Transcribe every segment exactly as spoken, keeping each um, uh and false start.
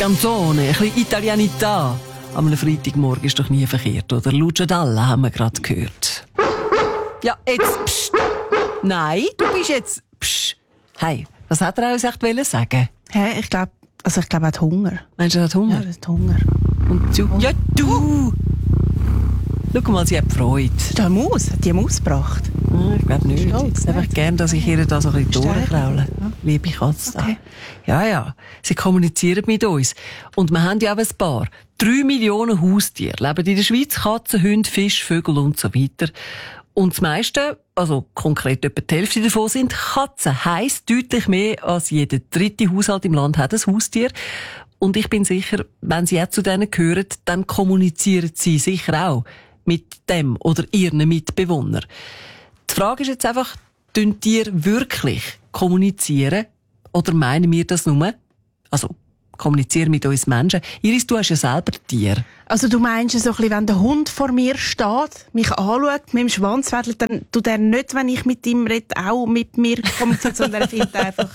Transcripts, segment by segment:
Canzone, ein bisschen Italianità. Am Freitagmorgen ist doch nie verkehrt, oder? Lucia Dalla haben wir gerade gehört. Ja, jetzt, psst. Nein, du bist jetzt, psst. Hey, was hat er uns echt sagen? Hey, ich glaube, also ich glaube, er hat Hunger. Meinst du, er hat Hunger? Ja, er hat Hunger. Und du? Ja, du! Schau mal, sie hat Freude. Ist da eine Maus? Hat die eine Maus gebracht? Hm, ich glaube nicht. Stolz, Ich hätte einfach gerne, dass ich ihr da so ein bisschen durchkraule. Ja. Liebe Katze. Okay. Ja, ja. Sie kommunizieren mit uns. Und wir haben ja auch ein paar. Drei Millionen Haustiere leben in der Schweiz. Katzen, Hunde, Fisch, Vögel und so weiter. Und das meiste, also konkret etwa die Hälfte davon, sind Katzen. Heisst deutlich mehr als jeder dritte Haushalt im Land hat ein Haustier. Und ich bin sicher, wenn Sie auch zu denen gehören, dann kommunizieren Sie sicher auch mit dem oder Ihren Mitbewohnern. Die Frage ist jetzt einfach, tun Tiere wirklich kommunizieren? Oder meinen wir das nur? Also, kommunizieren mit uns Menschen. Iris, du hast ja selber Tiere. Also du meinst so ein bisschen, wenn der Hund vor mir steht, mich anschaut, mit dem Schwanz wedelt, dann tut er nicht, wenn ich mit ihm rede, auch mit mir kommuniziert, sondern er findet einfach,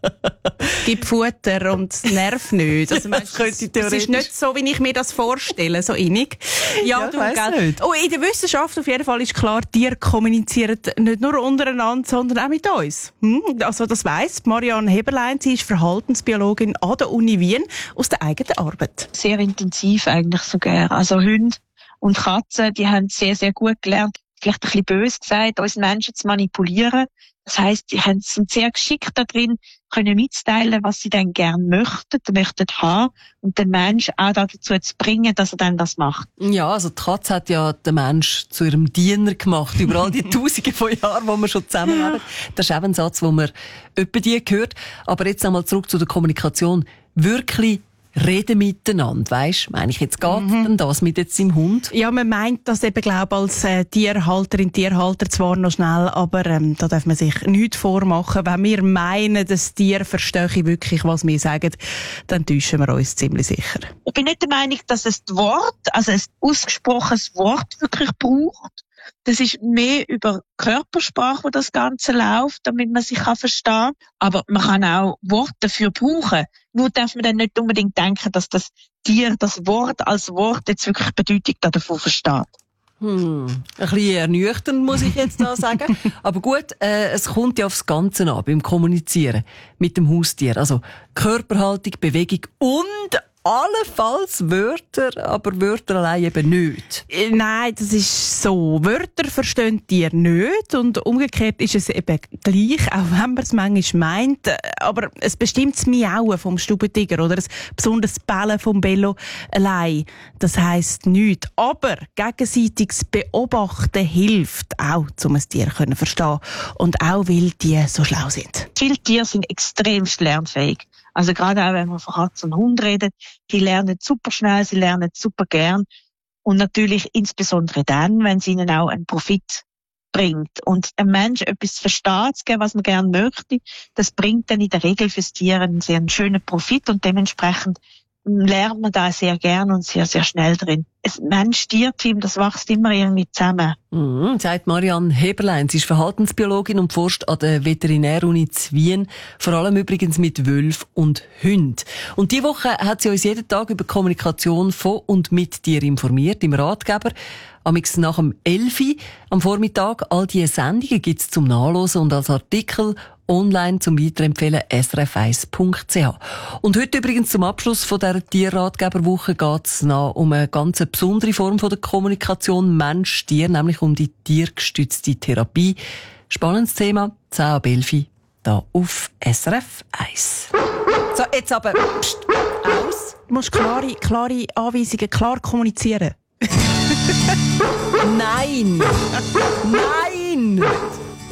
gibt Futter und nervt nicht. Also meinst, das, das ist nicht so, wie ich mir das vorstelle, so innig. Ja, Ja, du, weiss gell? nicht. Oh, in der Wissenschaft auf jeden Fall ist klar, Tiere kommunizieren nicht nur untereinander, sondern auch mit uns. Hm? Also das weiss Marianne Heberlein, sie ist Verhaltensbiologin an der Uni Wien aus der eigenen Arbeit. Sehr intensiv eigentlich sogar. Also Hunde und Katzen, die haben sehr, sehr gut gelernt, vielleicht ein bisschen böse gesagt, uns Menschen zu manipulieren. Das heisst, die sind sehr geschickt da drin, können mitteilen, was sie dann gerne möchten, möchten haben und den Menschen auch dazu zu bringen, dass er dann das macht. Ja, also die Katze hat ja den Mensch zu ihrem Diener gemacht, über all die Tausende von Jahren, wo wir schon zusammenleben. Das ist auch ein Satz, den man etwa die gehört. Aber jetzt einmal zurück zu der Kommunikation. Wirklich reden miteinander, weisst? Meine ich, jetzt geht mhm. denn das mit jetzt im Hund? Ja, man meint das eben, glaube als äh, Tierhalterin, Tierhalter zwar noch schnell, aber ähm, da darf man sich nichts vormachen. Wenn wir meinen, das Tier verstehe wirklich, was wir sagen, dann täuschen wir uns ziemlich sicher. Ich bin nicht der Meinung, dass es das Wort, also ein ausgesprochenes Wort wirklich braucht. Das ist mehr über Körpersprache, wo das Ganze läuft, damit man sich verstehen kann. Aber man kann auch Worte dafür brauchen. Nur darf man dann nicht unbedingt denken, dass das Tier das Wort als Wort jetzt wirklich Bedeutung davon versteht. Hm, ein bisschen ernüchternd, muss ich jetzt da sagen. Aber gut, äh, es kommt ja aufs Ganze an, beim Kommunizieren mit dem Haustier. Also Körperhaltung, Bewegung und allenfalls Wörter, aber Wörter allein eben nicht. Äh, Nein, das ist so. Wörter verstehen Tiere nicht und umgekehrt ist es eben gleich, auch wenn man es manchmal meint. Aber es bestimmt das Miauen vom Stubentiger oder das besonders Bellen vom Bello allein. Das heisst nichts. Aber gegenseitiges Beobachten hilft auch, um ein Tier zu verstehen. Und auch, weil die so schlau sind. Viele Tiere sind extrem lernfähig. Also gerade auch, wenn man von Katze und Hund redet, die lernen super schnell, sie lernen super gern. Und natürlich insbesondere dann, wenn es ihnen auch einen Profit bringt. Und ein Mensch etwas zu verstehen, zu geben, was man gerne möchte, das bringt dann in der Regel fürs Tier einen sehr schönen Profit und dementsprechend lernt man da sehr gern und sehr, sehr schnell drin. Ein Mensch-Tier-Team, das wächst immer irgendwie zusammen. Mhm, sagt Marianne Heberlein. Sie ist Verhaltensbiologin und forscht an der Veterinäruni zu Wien. Vor allem übrigens mit Wölfen und Hunden. Und diese Woche hat sie uns jeden Tag über Kommunikation von und mit Tieren informiert, im Ratgeber. Amix nach dem Elfi am Vormittag. All diese Sendungen gibt's zum Nachlesen und als Artikel online zum Weiterempfehlen s r f eins punkt c h. Und heute übrigens zum Abschluss von dieser Tierratgeberwoche geht's noch um eine ganz besondere Form von der Kommunikation Mensch-Tier, nämlich um die tiergestützte Therapie. Spannendes Thema, zehn ab elf, da auf S R F eins. So, jetzt aber, pst, aus. Du musst klare, klare Anweisungen, klar kommunizieren. Nein! Nein!